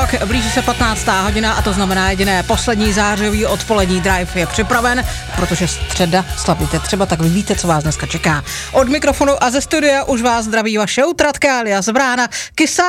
úterák, blíží se 15. hodina a to znamená jediné, poslední zářivý odpolední drive je připraven, protože středa, slavíte třeba, tak vy víte, co vás dneska čeká. Od mikrofonu a ze studia už vás zdraví vaše utratka alias Vrána, Kysa